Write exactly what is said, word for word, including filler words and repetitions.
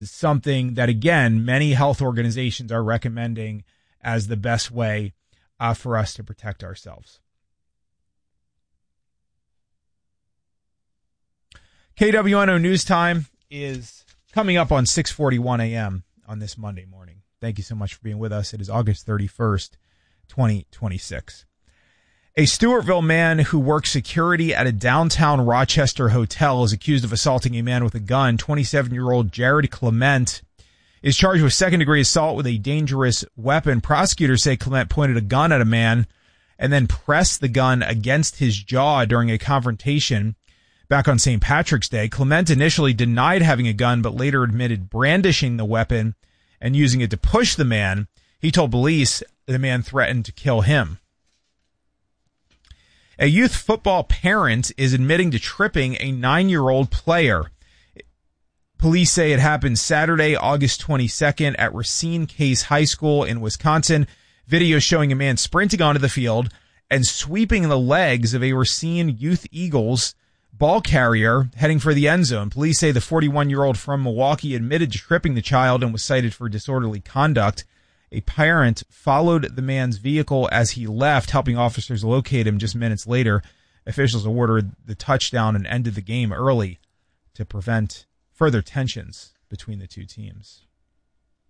something that, again, many health organizations are recommending as the best way uh, for us to protect ourselves. K W N O News Time is coming up on six forty-one a.m. on this Monday morning. Thank you so much for being with us. It is August thirty-first, twenty twenty-six. A Stewartville man who works security at a downtown Rochester hotel is accused of assaulting a man with a gun. twenty-seven-year-old Jared Clement is charged with second-degree assault with a dangerous weapon. Prosecutors say Clement pointed a gun at a man and then pressed the gun against his jaw during a confrontation back on Saint Patrick's Day. Clement initially denied having a gun, but later admitted brandishing the weapon and using it to push the man. He told police the man threatened to kill him. A youth football parent is admitting to tripping a nine-year-old player. Police say it happened Saturday, August twenty-second at Racine Case High School in Wisconsin. Video showing a man sprinting onto the field and sweeping the legs of a Racine Youth Eagles ball carrier heading for the end zone. Police say the forty-one-year-old from Milwaukee admitted to tripping the child and was cited for disorderly conduct. A parent followed the man's vehicle as he left, helping officers locate him just minutes later. Officials awarded the touchdown and ended the game early to prevent further tensions between the two teams.